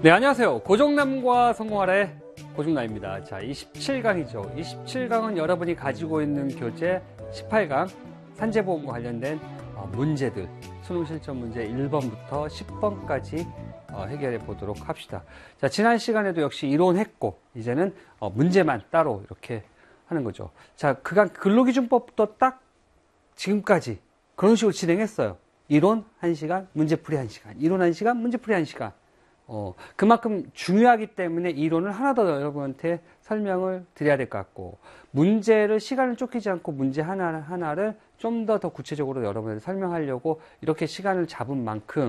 네, 안녕하세요. 고정남과 성공하라의 고정남입니다. 자, 27강이죠. 27강은 여러분이 가지고 있는 교재 18강 산재보험과 관련된 문제들, 수능 실전 문제 1번부터 10번까지 해결해 보도록 합시다. 자, 지난 시간에도 역시 이론했고, 이제는 문제만 따로 이렇게 하는 거죠. 자, 그간 근로기준법부터 딱 지금까지 그런 식으로 진행했어요. 이론 1시간, 문제풀이 1시간. 이론 1시간, 문제풀이 1시간. 그만큼 중요하기 때문에 이론을 하나 더 여러분한테 설명을 드려야 될 것 같고, 문제를 시간을 쫓기지 않고 문제 하나를 좀 더 구체적으로 여러분한테 설명하려고 이렇게 시간을 잡은 만큼